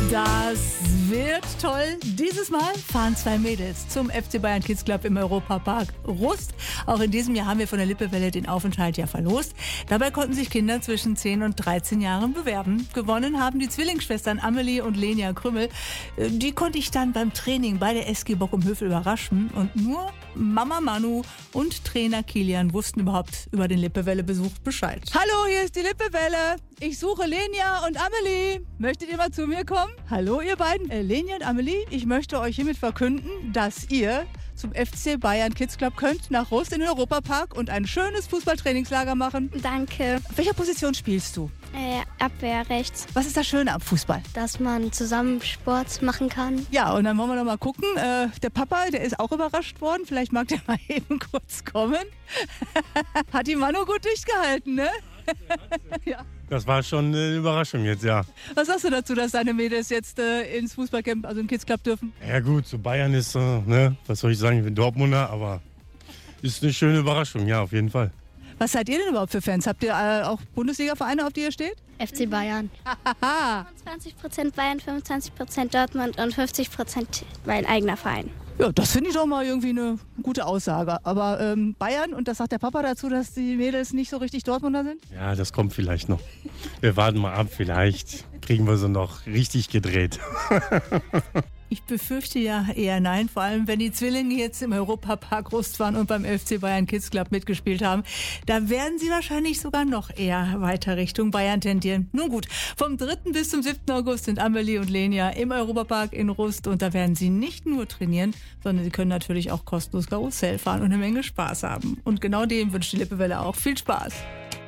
Das wird toll. Dieses Mal fahren 2 Mädels zum FC Bayern Kids Club im Europapark Rust. Auch in diesem Jahr haben wir von der Lippewelle den Aufenthalt ja verlost. Dabei konnten sich Kinder zwischen 10 und 13 Jahren bewerben. Gewonnen haben die Zwillingsschwestern Amelie und Lenia Krümmel. Die konnte ich dann beim Training bei der SG Bockum-Hövel überraschen. Und nur Mama Manu und Trainer Kilian wussten überhaupt über den Lippewelle-Besuch Bescheid. Hallo, hier ist die Lippewelle. Ich suche Lenia und Amelie. Möchtet ihr mal zu mir kommen? Hallo, ihr beiden. Lenia und Amelie, ich möchte euch hiermit verkünden, dass ihr zum FC Bayern Kids Club könnt, nach Rust in den Europapark und ein schönes Fußballtrainingslager machen. Danke. Auf welcher Position spielst du? Abwehr rechts, Was ist das Schöne am Fußball? dass man zusammen Sport machen kann. Ja, und dann wollen wir noch mal gucken. Der Papa, der ist auch überrascht worden. Vielleicht mag der mal eben kurz kommen. Hat die Manu gut durchgehalten, ne? Ja. Das war schon eine Überraschung jetzt, ja. Was sagst du dazu, dass deine Mädels jetzt ins Fußballcamp, also im Kids Club dürfen? Ja gut, so Bayern ist, was soll ich sagen, ich bin Dortmunder, aber ist eine schöne Überraschung, ja, auf jeden Fall. Was seid ihr denn überhaupt für Fans? Habt ihr auch Bundesliga-Vereine, auf die ihr steht? FC Bayern. Haha. 20% Bayern, 25% Dortmund und 50% mein eigener Verein. Ja, das finde ich doch mal irgendwie eine gute Aussage. Aber Bayern, und das sagt der Papa dazu, dass die Mädels nicht so richtig Dortmunder sind? Ja, das kommt vielleicht noch. Wir warten mal ab, vielleicht kriegen wir sie noch richtig gedreht. Ich befürchte ja eher nein, vor allem wenn die Zwillinge jetzt im Europapark Rust waren und beim FC Bayern Kids Club mitgespielt haben. Da werden sie wahrscheinlich sogar noch eher weiter Richtung Bayern tendieren. Nun gut, vom 3. bis zum 7. August sind Amelie und Lenia im Europapark in Rust und da werden sie nicht nur trainieren, sondern sie können natürlich auch kostenlos Karussell fahren und eine Menge Spaß haben. Und genau dem wünscht die Lippewelle auch viel Spaß.